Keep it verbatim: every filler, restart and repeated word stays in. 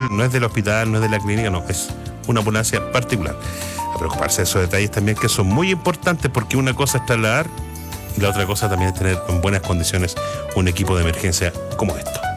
no es del hospital, no es de la clínica, no, es una ambulancia particular. A preocuparse de esos detalles también, que son muy importantes, porque una cosa es trasladar y la otra cosa también es tener en buenas condiciones un equipo de emergencia como esto.